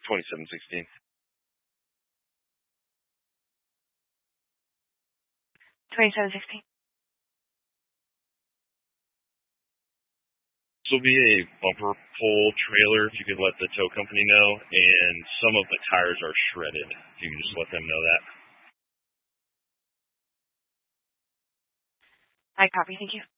2716. 2716. This will be a bumper pull trailer, if you could let the tow company know, and some of the tires are shredded. If you can just let them know that. I copy, thank you.